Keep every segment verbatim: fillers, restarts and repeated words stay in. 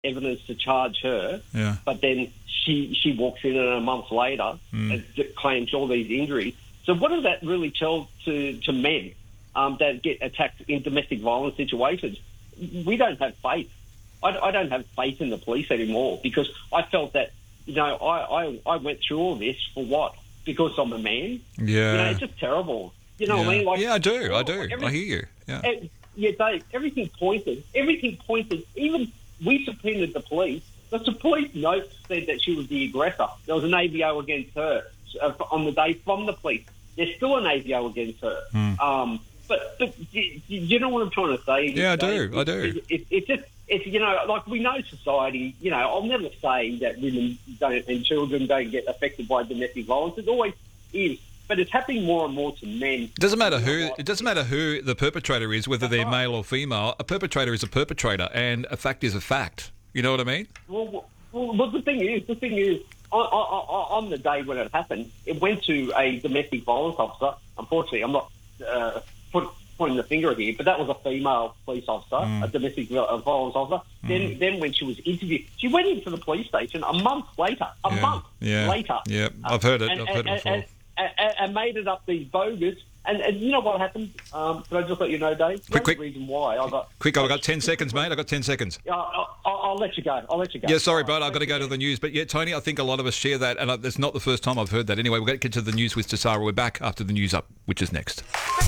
evidence to charge her, Yeah. but then she she walks in and a month later Mm. and d- claims all these injuries. So what does that really tell to, to men um, that get attacked in domestic violence situations? We don't have faith. I, I don't have faith in the police anymore because I felt that, you know, I, I, I went through all this for what? Because I'm a man? Yeah. You know, it's just terrible. You know yeah. what I mean? Like, yeah, I do. I do. every- I hear you. Yeah. eh, yeah, Dave, everything pointed. Everything pointed. Even we subpoenaed the police. The police note said that she was the aggressor. There was an A V O against her uh, on the day from the police. There's still an A V O against her. Mm. Um, but but you, you know what I'm trying to say? Yeah, I Dave? do. I do. It, it, it's just, it's, you know, like we know society, you know, I'll never say that women don't and children don't get affected by domestic violence. It always is. But it's happening more and more to men. It doesn't matter who. It doesn't matter who the perpetrator is, whether they're right. male or female. A perpetrator is a perpetrator, and a fact is a fact. You know what I mean? Well, well, well the thing is, the thing is, on, on, on the day when it happened, it went to a domestic violence officer. Unfortunately, I'm not uh, put, pointing the finger here, but that was a female police officer, Mm. a domestic violence officer. Mm. Then, then when she was interviewed, she went into the police station a month later. A Yeah. month Yeah. later. Yeah, I've heard it. And- I've heard it and- before. and- and, and made it up these bogus. And, and you know what happened? Um, can I just let you know, Dave? The Quick, only quick. reason why I got Quick, I've got ten seconds, mate. I've got ten seconds. I'll, I'll, I'll let you go. I'll let you go. Yeah, sorry, All bud. right, I've got to go to the news. But yeah, Tony, I think a lot of us share that, and it's not the first time I've heard that. Anyway, we'll get to the news with Tassara. We're back after the news up, which is next.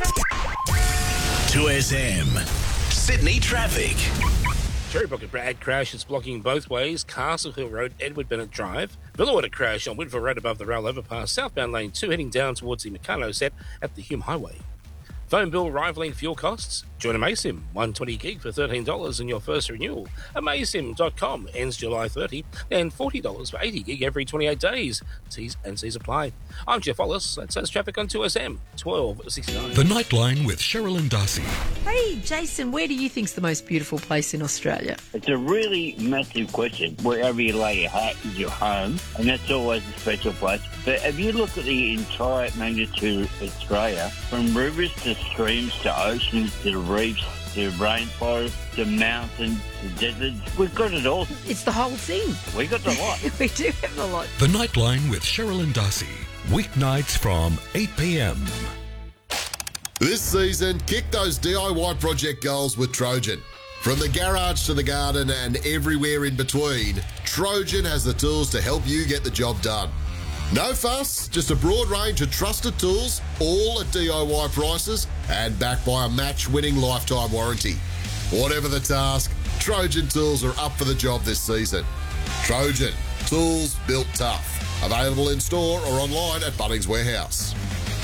two S M. Sydney traffic. Cherrybrook Brad crash is blocking both ways. Castle Hill Road, Edward Bennett Drive. Villawater crash on Whitford Road above the rail overpass. Southbound lane two heading down towards the Meccano set at the Hume Highway. Phone bill rivaling fuel costs? Join Amaysim, one hundred twenty gig for thirteen dollars in your first renewal. Amaysim dot com ends July thirtieth and forty dollars for eighty gig every twenty-eight days. T's and C's apply. I'm Jeff Wallace. That says traffic on two S M, twelve sixty-nine. The Nightline with Cheryl and Darcy. Hey, Jason, where do you think's the most beautiful place in Australia? It's a really massive question. Wherever you lay your hat is your home, and that's always a special place. But if you look at the entire magnitude of Australia, from rivers to streams to oceans to the reefs to rainforests to mountains to deserts, we've got it all. It's the whole thing. We got the lot. We do have a lot. The Nightline with Cheryl and Darcy. Weeknights from eight p.m. This season, kick those D I Y project goals with Trojan. From the garage to the garden and everywhere in between, Trojan has the tools to help you get the job done. No fuss, just a broad range of trusted tools, all at D I Y prices and backed by a match-winning lifetime warranty. Whatever the task, Trojan tools are up for the job this season. Trojan, tools built tough. Available in store or online at Bunnings Warehouse.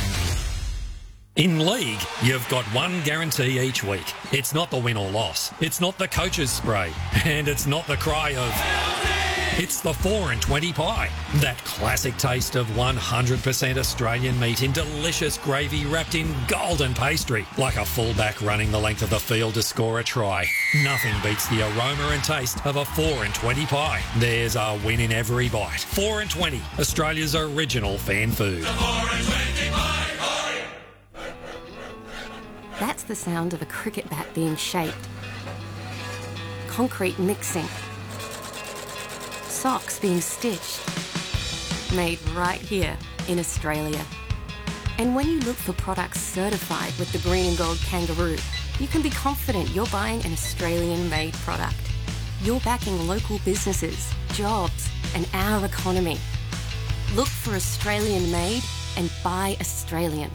In League, you've got one guarantee each week. It's not the win or loss. It's not the coach's spray. And it's not the cry of... It's the four and twenty pie. That classic taste of one hundred percent Australian meat in delicious gravy wrapped in golden pastry. Like a fullback running the length of the field to score a try. Nothing beats the aroma and taste of a four and twenty pie. There's a win in every bite. four and twenty, Australia's original fan food. The four and twenty pie. That's the sound of a cricket bat being shaped. Concrete mixing. Socks being stitched. Made right here in Australia. And when you look for products certified with the green and gold kangaroo, you can be confident you're buying an Australian-made product. You're backing local businesses, jobs, and our economy. Look for Australian-made and buy Australian.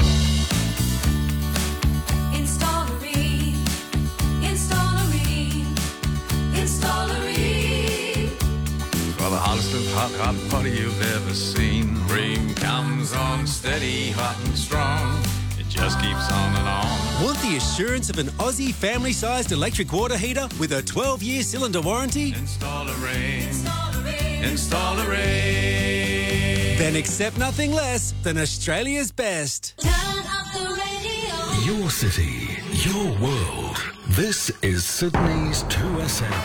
Installery, Installery, Installery. For the hottest of hot, hot party you've ever seen. Cream comes on steady, hot and strong. It just keeps on and on. Want the assurance of an Aussie family-sized electric water heater with a twelve-year cylinder warranty? Installery, Installery. Then accept nothing less than Australia's best. Turn up the radio. Your city, your world. This is Sydney's two S M.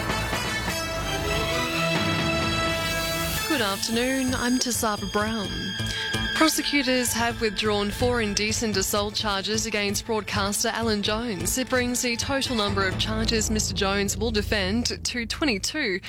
Good afternoon, I'm Tassava Brown. Prosecutors have withdrawn four indecent assault charges against broadcaster Alan Jones. It brings the total number of charges Mister Jones will defend to twenty-two.